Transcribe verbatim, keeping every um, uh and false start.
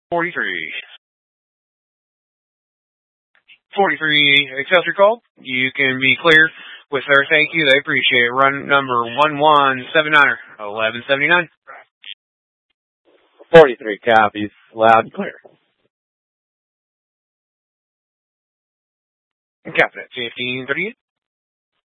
forty-three. forty-three, accept your call. You can be clear with our thank you. They appreciate it. Run number one one seven nine, eleven seventy-nine. forty-three copies. Loud and clear. Captain fifteen thirty-eight.